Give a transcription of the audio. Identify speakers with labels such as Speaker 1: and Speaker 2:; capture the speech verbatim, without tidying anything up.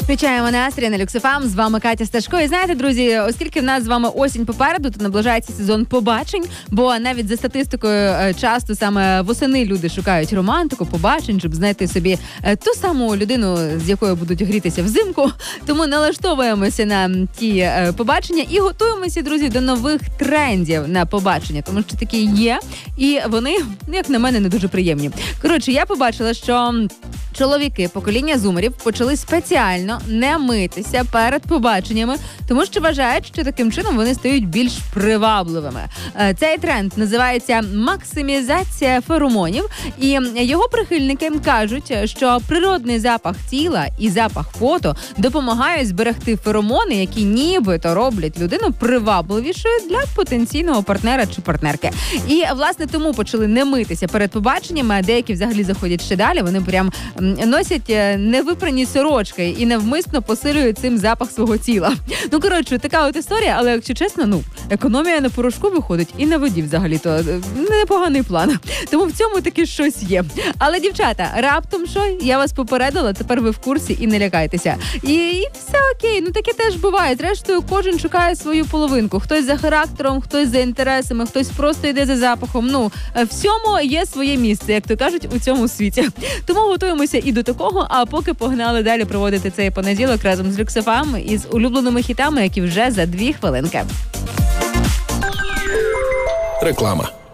Speaker 1: Включаємо настрій на Люкс еф ем. З вами Катя Сташко. І знаєте, друзі, оскільки в нас з вами осінь попереду, то наближається сезон побачень, бо навіть за статистикою часто саме восени люди шукають романтику, побачень, щоб знайти собі ту саму людину, з якою будуть грітися взимку. Тому налаштовуємося на ті побачення і готуємося, друзі, до нових трендів на побачення, тому що такі є, і вони, як на мене, не дуже приємні. Коротше, я побачила, що чоловіки покоління зумерів почали спеціально не митися перед побаченнями, тому що вважають, що таким чином вони стають більш привабливими. Цей тренд називається максимізація феромонів, і його прихильники кажуть, що природний запах тіла і запах фото допомагають зберегти феромони, які нібито роблять людину привабливішою для потенційного партнера чи партнерки. І, власне, тому почали не митися перед побаченнями, а деякі взагалі заходять ще далі, вони прям носять невипрані сорочки і навмисно посилюють цим запах свого тіла. Ну, коротше, така от історія, але, якщо чесно, ну, економія на порошку виходить і на воді взагалі-то. Непоганий план. Тому в цьому таки щось є. Але, дівчата, раптом що? Я вас попередила, тепер ви в курсі і не лякайтеся. І, і все окей, ну таке теж буває. Зрештою, кожен шукає свою половинку. Хтось за характером, хтось за інтересами, хтось просто йде за запахом. Ну, всьому є своє місце, як то кажуть, у цьому світі. Тому готуємося і до такого, а поки погнали далі проводити цей понеділок разом з Люкс еф ем із улюбленими хітами, які вже за дві хвилинки.
Speaker 2: Реклама.